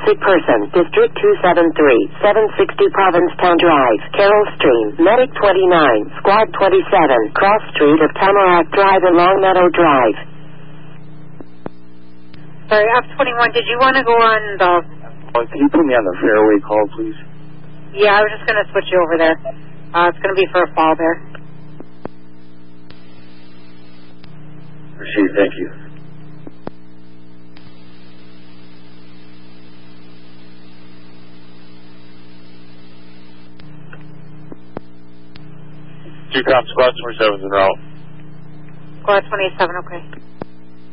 sick person, District 273, 760 Provincetown Drive, Carroll Stream, Medic 29, Squad 27, Cross Street of Tamarack Drive and Long Meadow Drive. Sorry, F21, did you want to go on the... Can you put me on the fairway call, please? Yeah, I was just going to switch you over there. It's going to be for a fall there. Appreciate it, thank you. Squad 27's en route. Squad 27, okay.